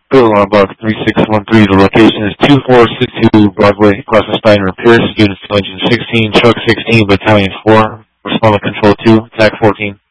Bill on block 3613. The location is 2462 Broadway, Crossing Steiner, Pierce. Units to engine 16, truck 16, battalion 4. Respond to control 2, attack 14.